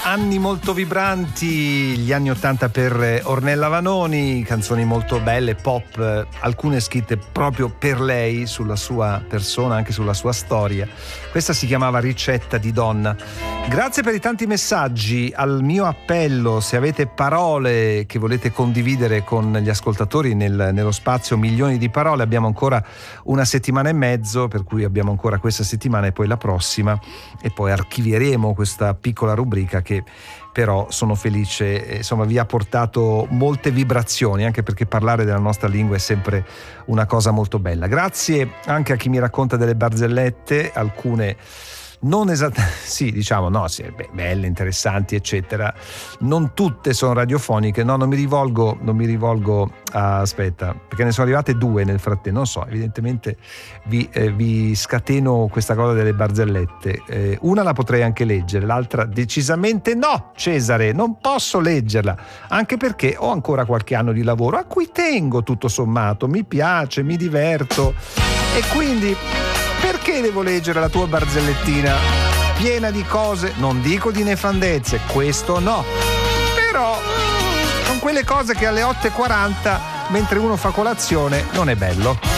Anni molto vibranti, gli anni 80 per Ornella Vanoni, canzoni molto belle, pop, alcune scritte proprio per lei, sulla sua persona, anche sulla sua storia. Questa si chiamava Ricetta di donna. Grazie per i tanti messaggi. Al mio appello, se avete parole che volete condividere con gli ascoltatori nello spazio Milioni di Parole, abbiamo ancora una settimana e mezzo, per cui abbiamo ancora questa settimana e poi la prossima, e poi archivieremo questa piccola rubrica che però sono felice, insomma, vi ha portato molte vibrazioni, anche perché parlare della nostra lingua è sempre una cosa molto bella. Grazie anche a chi mi racconta delle barzellette, alcune non esattamente, sì, diciamo, no, sì, belle, interessanti, eccetera. Non tutte sono radiofoniche. No, non mi rivolgo a, aspetta, perché ne sono arrivate due nel frattempo. Non so, evidentemente vi scateno questa cosa delle barzellette. Una la potrei anche leggere, l'altra decisamente no, Cesare, non posso leggerla, anche perché ho ancora qualche anno di lavoro a cui tengo, tutto sommato, mi piace, mi diverto, e quindi perché devo leggere la tua barzellettina piena di cose, non dico di nefandezze, questo no, però con quelle cose che alle 8:40 mentre uno fa colazione non è bello.